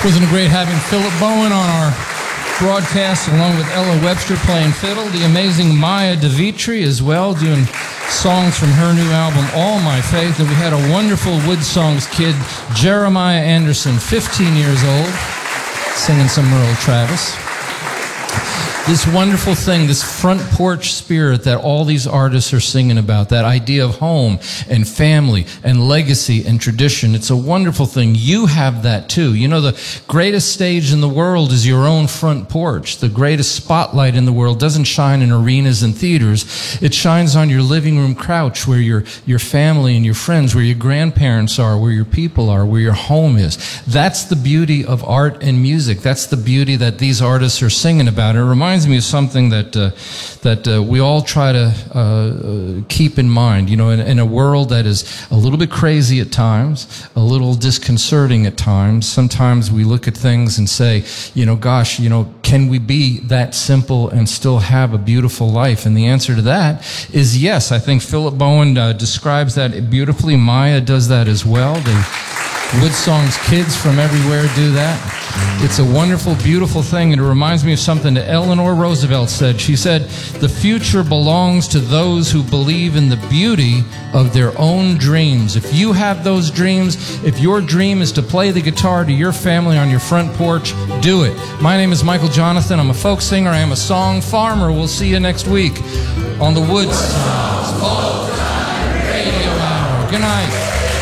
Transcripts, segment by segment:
Wasn't it great having Philip Bowen on our broadcast, along with Ella Webster playing fiddle, the amazing Maya DeVitri as well, doing songs from her new album, All My Faith. And we had a wonderful Wood Songs kid, Jeremiah Anderson, 15 years old, singing some Merle Travis. This wonderful thing, this front porch spirit that all these artists are singing about, that idea of home and family and legacy and tradition, it's a wonderful thing. You have that too. You know, the greatest stage in the world is your own front porch. The greatest spotlight in the world doesn't shine in arenas and theaters. It shines on your living room couch, where your family and your friends, where your grandparents are, where your people are, where your home is. That's the beauty of art and music. That's the beauty that these artists are singing about. It reminds me of something that we all try to keep in mind. You know, in a world that is a little bit crazy at times, a little disconcerting at times, sometimes we look at things and say, you know, gosh, you know, can we be that simple and still have a beautiful life? And the answer to that is yes. I think Philip Bowen describes that beautifully. Maya does that as well. Wood Songs kids from everywhere do that. It's a wonderful, beautiful thing, and it reminds me of something that Eleanor Roosevelt said. She said, "The future belongs to those who believe in the beauty of their own dreams." If you have those dreams, if your dream is to play the guitar to your family on your front porch, do it. My name is Michael Jonathan. I'm a folk singer. I am a song farmer. We'll see you next week on the Wood Songs Old Time Radio Hour. Good night.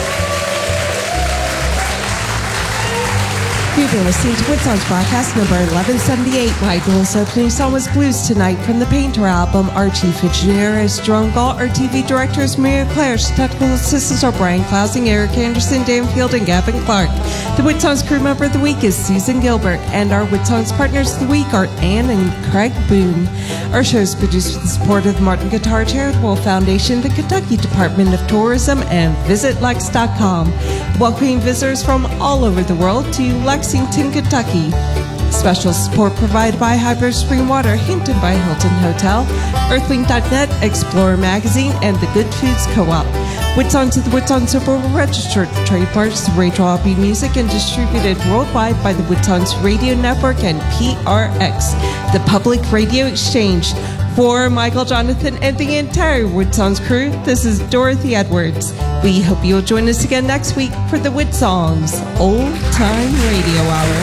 You've been listening to Wood Songs broadcast number 1178. Michael's opening song was Blues Tonight from the Painter album. Our chief engineer is Jerome Galt. Our TV director is Maria Claire's. Technical assistants are Brian Klausing, Eric Anderson, Dan Field, and Gavin Clark. The Wood Songs crew member of the week is Susan Gilbert, and our Wood Songs partners of the week are Ann and Craig Boone. Our show is produced with the support of the Martin Guitar Charitable Foundation, the Kentucky Department of Tourism, and VisitLex.com. Welcoming visitors from all over the world to Lexington, Kentucky. Special support provided by Hyper Spring Water, Hinton by Hilton Hotel, Earthling.net, Explorer Magazine, and the Good Foods Co-op. Wood Songs of the Wood Songs Super registered trademarks, Rachel Albee Music, and distributed worldwide by the Wood Songs Radio Network and PRX, the Public Radio Exchange. For Michael Jonathan and the entire Wood Songs crew, this is Dorothy Edwards. We hope you'll join us again next week for the Wood Songs Old Time Radio Hour.